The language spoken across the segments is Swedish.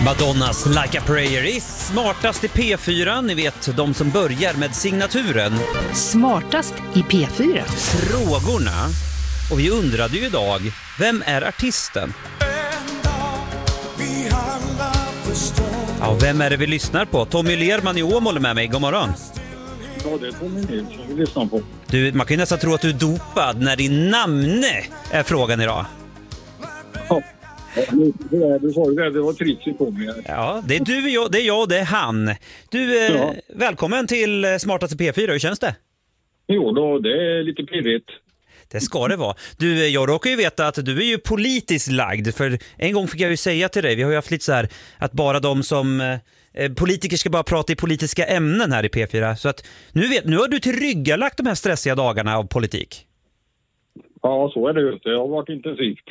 Madonnas Like a Prayer är smartast i P4. Ni vet, de som börjar med signaturen. Smartast i P4. Frågorna. Och vi undrade ju idag, vem är artisten? Ja, vem är det vi lyssnar på? Tommy Lerman i Åmål är med mig. God morgon. Ja, det är Tommy Nilsson vi lyssnar på. Du, man kan ju nästan tro att du är dopad när din namne är frågan idag. Ja, du sa ju det var Tritsi på mig. Ja, det är du, det är jag och det är han. Du, välkommen till Smartast i P4, hur känns det? Jo då, det är lite pirrigt. Det ska det vara. Du, jag råkar ju veta att du är ju politiskt lagd. För en gång fick jag ju säga till dig, vi har ju haft lite så här att bara de som politiker ska bara prata i politiska ämnen här i P4. Så att nu har du tillryggalagt de här stressiga dagarna av politik. Ja, så är det ju. Det har varit intensivt.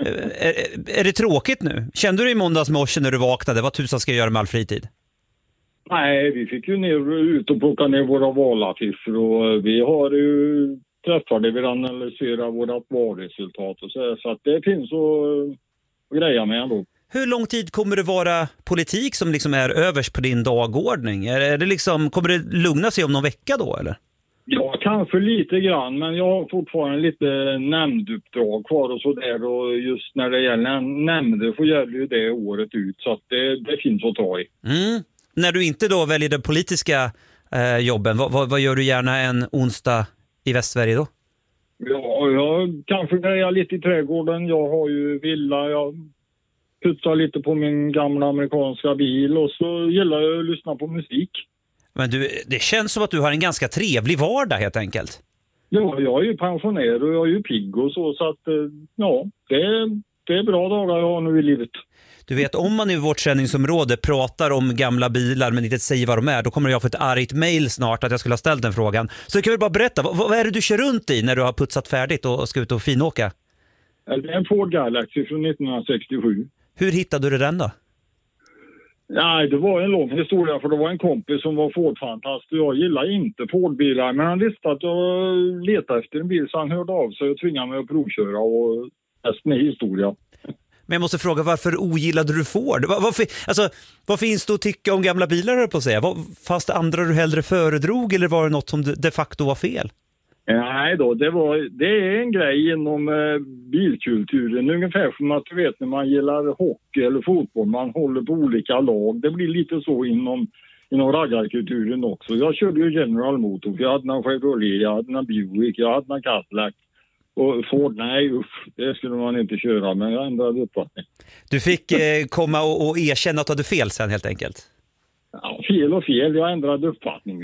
Är det tråkigt nu? Kände du i måndags morse när du vaknade? Vad tusan ska jag göra med all fritid? Nej, vi fick ju ut och plocka ner våra valaffischer och vi har ju träffade vi analyserar våra valresultat och så att det finns att greja med ändå. Hur lång tid kommer det vara politik som liksom är överst på din dagordning? Är det liksom, kommer det lugna sig om någon vecka då eller? Ja, kanske lite grann, men jag har fortfarande lite nämnduppdrag kvar och sådär och just när det gäller nämnder så gäller ju det året ut så att det finns att ta i. När du inte då väljer den politiska jobben, vad gör du gärna en onsdag i Västsverige då? Ja, jag kanske grejar lite i trädgården. Jag har ju villa, jag putsar lite på min gamla amerikanska bil och så gillar jag att lyssna på musik. Men du, det känns som att du har en ganska trevlig vardag helt enkelt. Ja, jag är ju pensionär och jag är ju pigg och så att ja, det är bra dagar jag har nu i livet. Du vet, om man i vårt sändningsområde pratar om gamla bilar men inte säger vad de är, då kommer jag få ett argt mejl snart att jag skulle ha ställt den frågan. Så jag kan väl bara berätta, vad är det du kör runt i när du har putsat färdigt och ska ut och finåka? Det är en Ford Galaxy från 1967. Hur hittade du den då? Nej, det var en lång historia för det var en kompis som var Ford-fantast. Jag gillar inte Ford-bilar men han visste att jag letade efter en bil så han hörde av sig och tvingade mig att provköra och resten är historia. Men jag måste fråga, varför ogillade du Ford? Vad finns det att tycka om gamla bilar, höll på att säga? Fast andra du hellre föredrog eller var det något som de facto var fel? Nej då, det är en grej inom bilkulturen. Ungefär som att du vet när man gillar hockey eller fotboll, man håller på olika lag. Det blir lite så inom raggarkulturen också. Jag körde ju General Motors, jag hade en Chevrolet, jag hade en Buick, jag hade en Cadillac. Och Ford, nej det skulle man inte köra, men jag ändrade uppfattning. Du fick komma och erkänna att du hade fel sen helt enkelt? Ja, fel och fel, jag ändrade uppfattning.